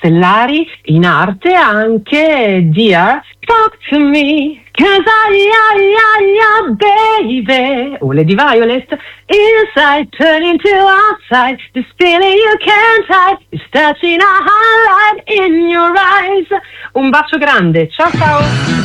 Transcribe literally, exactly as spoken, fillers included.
stellari, in arte anche Dear, talk to me, cause I, I, I, I, baby, o Lady Violet, inside turning to outside, this feeling you can't hide, is touching a highlight in your eyes. Un bacio grande, ciao ciao!